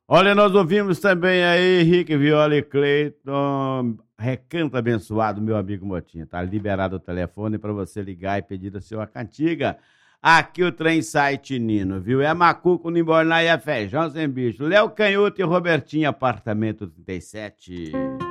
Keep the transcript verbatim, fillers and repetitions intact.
Olha, nós ouvimos também aí Rick Viola e Cleiton, Recanto Abençoado, meu amigo Motinha. Tá liberado o telefone para você ligar e pedir a sua cantiga. Aqui o trem sai Nino, viu? É macuco, nimborná e é feijão sem bicho. Léo Canhoto e Robertinho, apartamento trinta e sete.